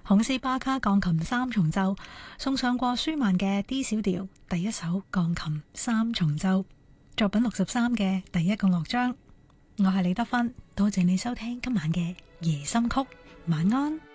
洪斯巴卡鋼琴三重奏送上過舒曼嘅 D 小調第一首鋼琴三重奏，作品63嘅第一個樂章。我係李德芬，多謝你收聽今晚嘅夜心曲，晚安。